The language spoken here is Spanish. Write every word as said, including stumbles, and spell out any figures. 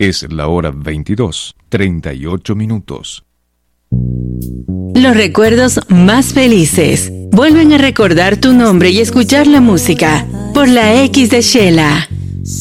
Es la hora veintidós, treinta y ocho minutos. Los recuerdos más felices vuelven a recordar tu nombre y escuchar la música por la X de Shela.